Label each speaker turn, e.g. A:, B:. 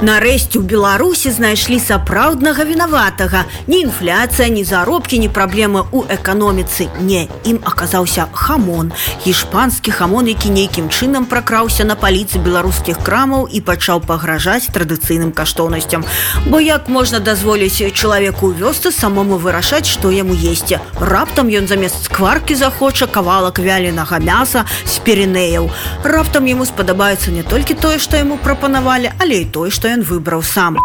A: Нарэшце ў Беларусі знайшлі сапраўднага вінаватага. Ні інфляцыя, ні заробкі, ні праблемы ў эканоміцы. Не, ім аказаўся хамон. Іспанскі хамон, які нейкім чынам пракраўся на паліцы беларускіх крамаў і пачаў пагражаць традыцыйным каштоўнасцям. Бо як можна дазволіць чалавеку ў вёсцы самому вырашаць, што яму есці? Раптам ён замест скваркі захоча кавалак вяленага мяса з Піренеяў. Раптам яму спадабаецца не толькі тое, што яму прапанавалі, але і тое, што ён выбраў сам.